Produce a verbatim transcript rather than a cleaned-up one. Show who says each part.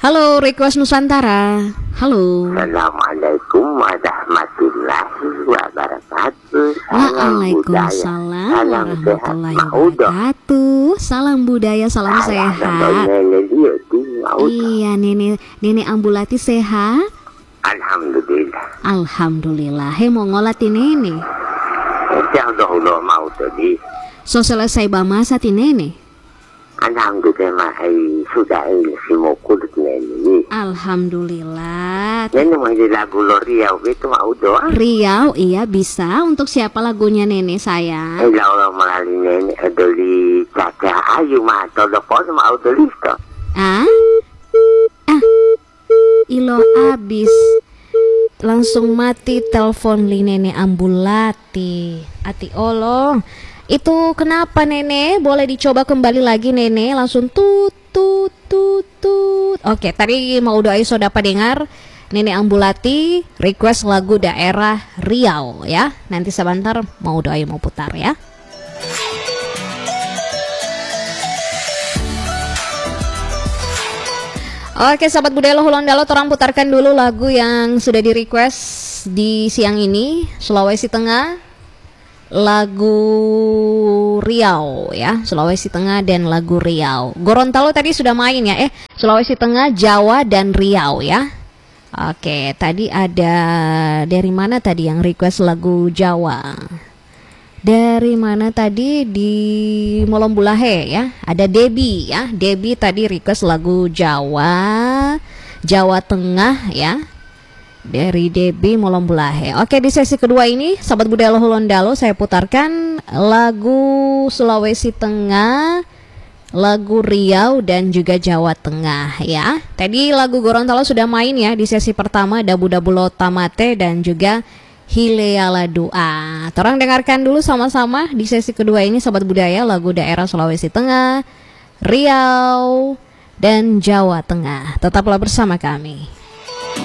Speaker 1: Halo, request Nusantara. Halo.
Speaker 2: Assalamualaikum warahmatullahi wabarakatuh.
Speaker 1: Waalaikumsalam warahmatullahi wabarakatuh. Salam budaya, salam sehat. Iya, nenek nenek Ambulati sehat.
Speaker 2: Alhamdulillah.
Speaker 1: Alhamdulillah. He mau ngolati nenek.
Speaker 2: Insyaallah mau tadi.
Speaker 1: So selesai bamasa ti nenek.
Speaker 2: Alhamdulillah sudah semua kulit nenek.
Speaker 1: Alhamdulillah.
Speaker 2: Nenek mau jadi lagu Riau itu mau doa.
Speaker 1: Riau, iya bisa. Untuk siapa lagunya nenek sayang?
Speaker 2: Eh Allah melalui nenek adoli caca ayu mah telepon mau tulis toh.
Speaker 1: Ah? Ah. Ilo abis. Langsung mati telepon li nenek Ambulati. Ati Allah. Itu kenapa nenek? Boleh dicoba kembali lagi nenek. Langsung tut tut tut tut. Oke, tadi mau doa iso dapat dengar nenek Ambulati request lagu daerah Riau ya. Nanti sebentar mau doa mau putar ya. Oke sahabat budaya Lohulondalo, torang putarkan dulu lagu yang sudah di request di siang ini, Sulawesi Tengah, lagu Riau ya, Sulawesi Tengah dan lagu Riau. Gorontalo tadi sudah main ya, eh Sulawesi Tengah, Jawa dan Riau ya. Oke, tadi ada dari mana tadi yang request lagu Jawa? Dari mana tadi? Di Molombulahe ya. Ada Debbie ya. Debbie tadi request lagu Jawa, Jawa Tengah ya. Dari Debbie Molombulahe. Oke, di sesi kedua ini sahabat budaya Lohulondalo saya putarkan lagu Sulawesi Tengah, lagu Riau dan juga Jawa Tengah ya. Tadi lagu Gorontalo sudah main ya di sesi pertama, Dabu-Dabu Tamate dan juga Hileala Doa. Torang dengarkan dulu sama-sama di sesi kedua ini sahabat budaya lagu daerah Sulawesi Tengah, Riau dan Jawa Tengah. Tetaplah bersama kami.